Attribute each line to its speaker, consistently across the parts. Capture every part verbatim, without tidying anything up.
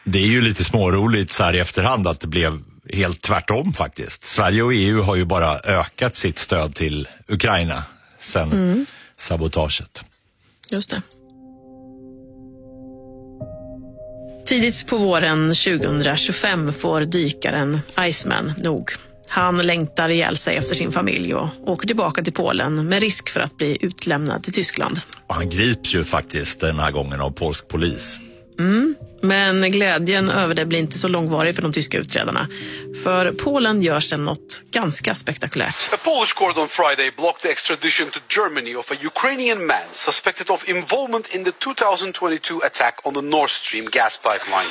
Speaker 1: Det är ju lite småroligt så här i efterhand att det blev helt tvärtom faktiskt. Sverige och E U har ju bara ökat sitt stöd till Ukraina sen mm. sabotaget.
Speaker 2: Just det. Tidigt på våren tjugohundratjugofem får dykaren Iceman nog. Han längtar ihjäl sig efter sin familj och åker tillbaka till Polen med risk för att bli utlämnad till Tyskland.
Speaker 1: Och han grips ju faktiskt den här gången av polsk polis.
Speaker 2: Mm, men glädjen över det blir inte så långvarig för de tyska utredarna. För Polen gör sen något ganska spektakulärt.
Speaker 3: A Polish court on Friday blocked the extradition to Germany of a Ukrainian man suspected of involvement in the two thousand twenty-two attack on the Nord Stream gas pipeline.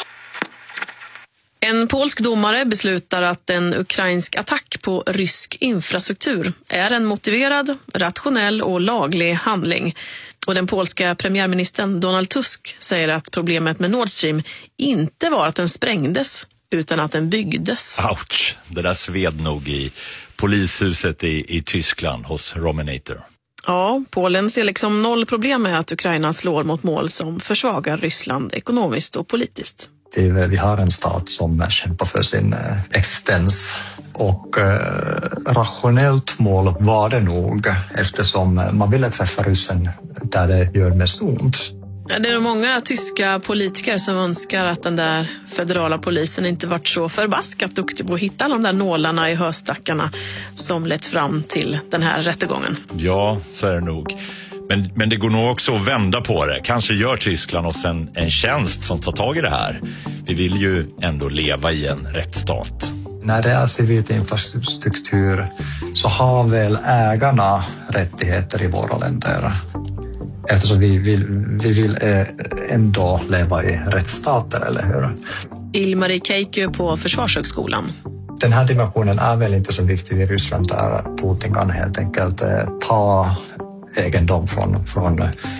Speaker 2: En polsk domare beslutar att en ukrainsk attack på rysk infrastruktur är en motiverad, rationell och laglig handling. Och den polska premiärministern Donald Tusk säger att problemet med Nord Stream inte var att den sprängdes utan att den byggdes.
Speaker 1: Ouch, det där sved nog i polishuset i, i Tyskland hos Rominator.
Speaker 2: Ja, Polen ser liksom noll problem med att Ukraina slår mot mål som försvagar Ryssland ekonomiskt och politiskt.
Speaker 4: Det är, vi har en stat som kämpar för sin existens och eh, rationellt mål var det nog eftersom man ville träffa ryssen där det gör mest ont.
Speaker 2: Det är nog många tyska politiker som önskar att den där federala polisen inte varit så förbaskat duktig på att hitta de där nålarna i höstackarna som lett fram till den här rättegången.
Speaker 1: Ja, så är det nog. Men, men det går nog också att vända på det. Kanske gör Tyskland oss en, en tjänst som tar tag i det här. Vi vill ju ändå leva i en rättsstat.
Speaker 4: När det är civil infrastruktur så har väl ägarna rättigheter i våra länder. Eftersom vi vill, vi vill ändå leva i rättsstater, eller hur?
Speaker 2: Ilmari Keikö på Försvarshögskolan.
Speaker 4: Den här dimensionen är väl inte så viktig i Ryssland där Putin kan helt enkelt ta egendom från, från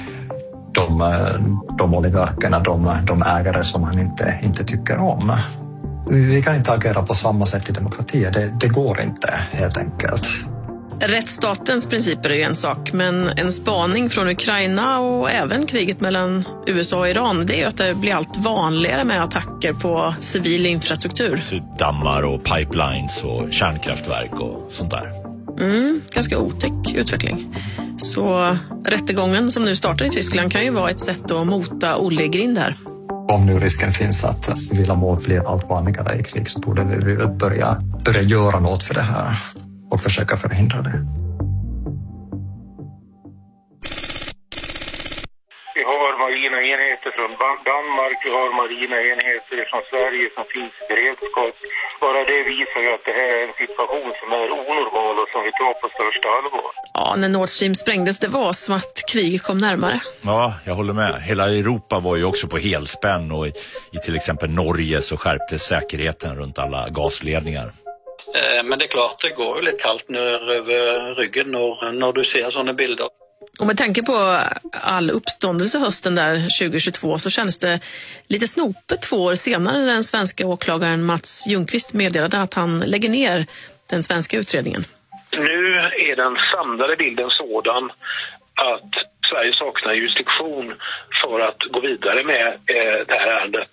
Speaker 4: de, de oligarkerna, de, de ägare som han inte, inte tycker om. Vi kan inte agera på samma sätt i demokratier, det, det går inte helt enkelt.
Speaker 2: Rättsstatens principer är ju en sak, men en spaning från Ukraina och även kriget mellan U S A och Iran, det är ju att det blir allt vanligare med attacker på civil infrastruktur.
Speaker 1: Typ dammar och pipelines och kärnkraftverk och sånt där.
Speaker 2: Mm, ganska otäck utveckling. Så rättegången som nu startar i Tyskland kan ju vara ett sätt att mota Olle Grind här.
Speaker 4: Om nu risken finns att civila mål blir allt vanligare i krig så borde vi börja, börja göra något för det här och försöka förhindra det.
Speaker 5: Vi har marina enheter från Danmark, vi har marina enheter från Sverige som finns i beredskap. Bara det visar ju att det här är en situation som är onormal och som vi tar på största allvar.
Speaker 2: Ja, när Nord Stream sprängdes, det var som att kriget kom närmare.
Speaker 1: Ja, jag håller med. Hela Europa var ju också på helspänn och i, i till exempel Norge så skärptes säkerheten runt alla gasledningar.
Speaker 6: Men det är klart, det går ju lite kallt ner över ryggen när, när du ser sådana bilder.
Speaker 2: Och med tanke på all uppståndelse hösten där tjugohundratjugotvå så känns det lite snopet två år senare när den svenska åklagaren Mats Ljungqvist meddelade att han lägger ner den svenska utredningen.
Speaker 5: Nu är den samlade bilden sådan att Sverige saknar jurisdiktion för att gå vidare med eh, det här ärendet.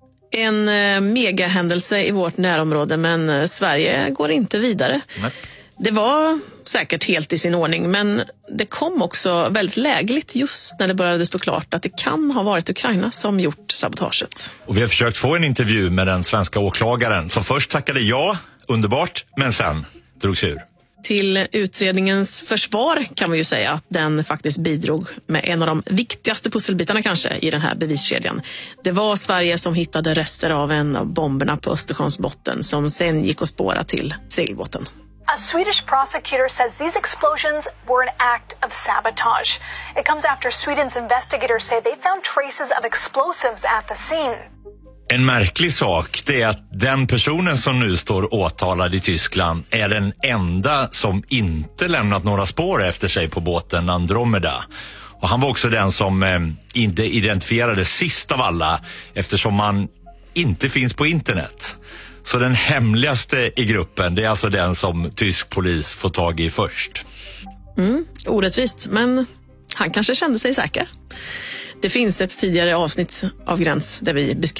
Speaker 2: En eh, megahändelse i vårt närområde, men eh, Sverige går inte vidare. Nej. Det var säkert helt i sin ordning, men det kom också väldigt lägligt just när det började stå klart att det kan ha varit Ukraina som gjort sabotaget.
Speaker 1: Och vi har försökt få en intervju med den svenska åklagaren som först tackade ja, underbart, men sen drogs ur.
Speaker 2: Till utredningens försvar kan man ju säga att den faktiskt bidrog med en av de viktigaste pusselbitarna kanske i den här beviskedjan. Det var Sverige som hittade rester av en av bomberna på Östersjöns botten som sen gick att spåra till segelbåten.
Speaker 7: A Swedish prosecutor says these explosions were an act of sabotage. It comes after Sweden's investigators say they found traces of explosives at the scene.
Speaker 1: En märklig sak det är att den personen som nu står åtalad i Tyskland är den enda som inte lämnat några spår efter sig på båten Andromeda. Och han var också den som eh, inte identifierades sist av alla eftersom han inte finns på internet. Så den hemligaste i gruppen, det är alltså den som tysk polis får tag i först.
Speaker 2: Mm, orättvist, men han kanske kände sig säker. Det finns ett tidigare avsnitt av Gräns där vi beskriver